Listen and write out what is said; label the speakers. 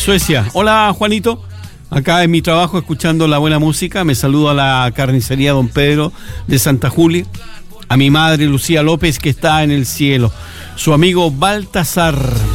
Speaker 1: Suecia. Hola, Juanito. Acá en mi trabajo escuchando la buena música. Me saludo a la carnicería Don Pedro de Santa Julia. A mi madre Lucía López, que está en el cielo. Su amigo Baltasar.